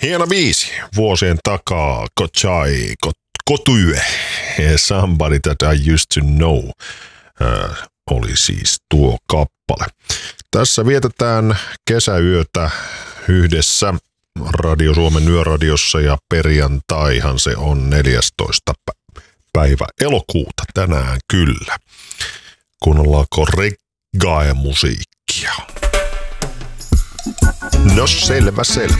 Hieno biisi vuosien takaa, Kotue, Somebody That I Used To Know oli siis tuo kappale. Tässä vietetään kesäyötä yhdessä Radio Suomen Yöradiossa ja perjantaihan se on 14. päivä elokuuta tänään kyllä. Kuunnellaanko reggae-musiikkia? No selvä.